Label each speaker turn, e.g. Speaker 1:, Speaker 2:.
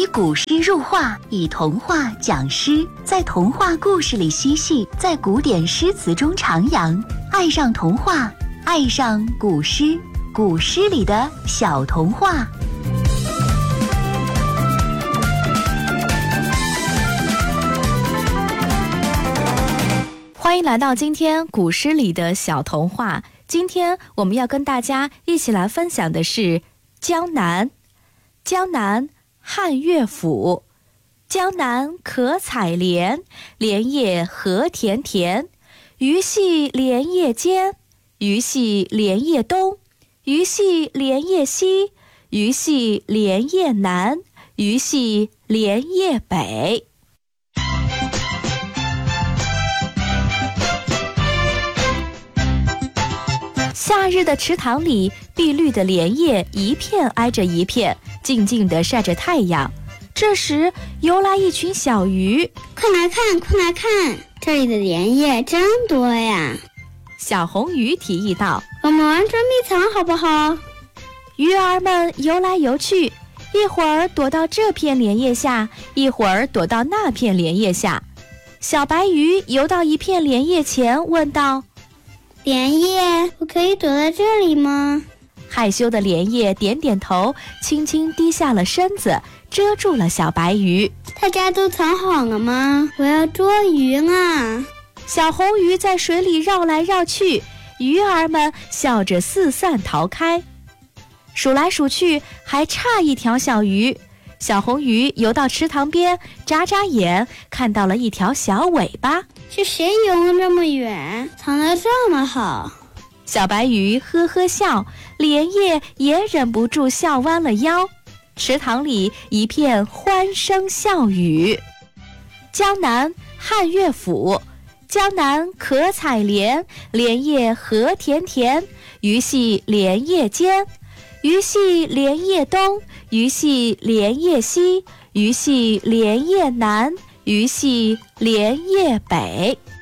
Speaker 1: 以古诗入画，以童话讲诗，在童话故事里嬉戏，在古典诗词中徜徉。爱上童话，爱上古诗，古诗里的小童话。
Speaker 2: 欢迎来到今天古诗里的小童话。今天我们要跟大家一起来分享的是江南。江南，汉乐府。江南可采莲，莲叶何田田。鱼戏莲叶间，鱼戏莲叶东，鱼戏莲叶西，鱼戏莲叶南，鱼戏莲叶北。夏日的池塘里，碧绿的莲叶一片挨着一片，静静地晒着太阳。这时游来一群小鱼，
Speaker 3: 快来看，快来看，这里的莲叶真多呀！
Speaker 2: 小红鱼提议道：“
Speaker 3: 我们玩捉迷藏好不好？”
Speaker 2: 鱼儿们游来游去，一会儿躲到这片莲叶下，一会儿躲到那片莲叶下。小白鱼游到一片莲叶前，问道：“
Speaker 3: 莲叶，我可以躲在这里吗？”
Speaker 2: 害羞的莲叶点点头，轻轻低下了身子，遮住了小白鱼。
Speaker 3: 大家都藏好了吗？我要捉鱼啊！
Speaker 2: 小红鱼在水里绕来绕去，鱼儿们笑着四散逃开。数来数去，还差一条小鱼。小红鱼游到池塘边，眨眨眼，看到了一条小尾巴。
Speaker 3: 是谁游了这么远，藏得这么好？
Speaker 2: 小白鱼呵呵笑，莲叶也忍不住笑弯了腰。池塘里一片欢声笑语。江南，汉乐府。江南可采莲，莲叶何田田。鱼戏莲叶间，鱼戏莲叶东，鱼戏莲叶西，鱼戏莲叶南，鱼戏莲叶北。